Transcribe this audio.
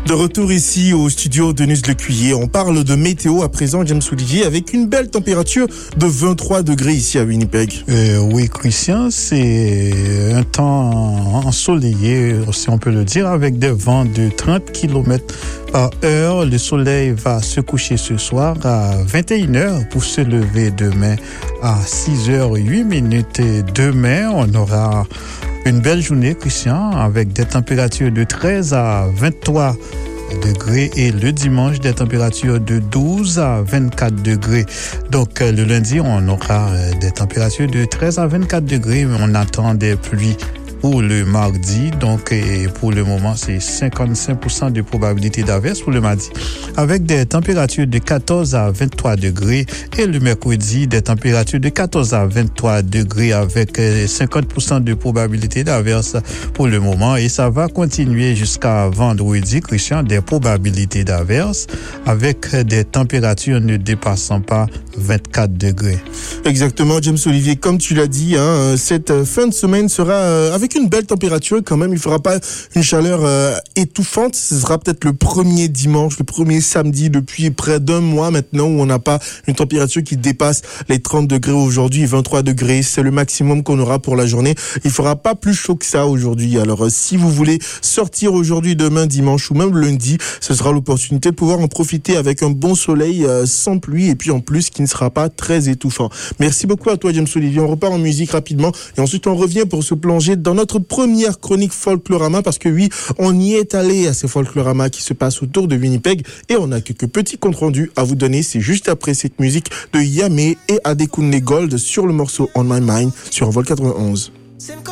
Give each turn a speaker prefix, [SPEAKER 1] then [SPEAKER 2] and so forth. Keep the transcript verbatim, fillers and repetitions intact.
[SPEAKER 1] De retour ici au studio de Nus Le Cuyer, on parle de météo à présent, James Olivier, avec une belle température de vingt-trois degrés ici à Winnipeg.
[SPEAKER 2] Euh, oui, Christian, c'est un temps ensoleillé, si on peut le dire, avec des vents de trente kilomètres par heure. Le soleil va se coucher ce soir à vingt et une heures pour se lever demain à six heures huit minutes. Et demain, on aura une belle journée, Christian, avec des températures de treize à vingt-trois degrés et le dimanche des températures de douze à vingt-quatre degrés. Donc le lundi, on aura des températures de treize à vingt-quatre degrés, mais on attend des pluies pour le mardi. Donc et pour le moment, c'est cinquante-cinq pour cent de probabilité d'averse pour le mardi, avec des températures de quatorze à vingt-trois degrés, et le mercredi, des températures de quatorze à vingt-trois degrés avec cinquante pour cent de probabilité d'averse pour le moment, et ça va continuer jusqu'à vendredi, Christian, des probabilités d'averse avec des températures ne dépassant pas vingt-quatre degrés.
[SPEAKER 1] Exactement, James Olivier, comme tu l'as dit, hein, cette fin de semaine sera euh, avec une belle température quand même. Il ne fera pas une chaleur euh, étouffante. Ce sera peut-être le premier dimanche, le premier samedi depuis près d'un mois maintenant où on n'a pas une température qui dépasse les trente degrés aujourd'hui. vingt-trois degrés, c'est le maximum qu'on aura pour la journée. Il ne fera pas plus chaud que ça aujourd'hui. Alors euh, si vous voulez sortir aujourd'hui, demain, dimanche ou même lundi, ce sera l'opportunité de pouvoir en profiter avec un bon soleil euh, sans pluie, et puis en plus qui ne sera pas très étouffant. Merci beaucoup à toi, James Olivier. On repart en musique rapidement et ensuite on revient pour se plonger dans notre première chronique Folklorama, parce que oui, on y est allé à ces Folklorama qui se passent autour de Winnipeg et on a quelques petits comptes rendus à vous donner. C'est juste après cette musique de Yamé et Adekunle Gold sur le morceau On My Mind sur Vol quatre-vingt-onze.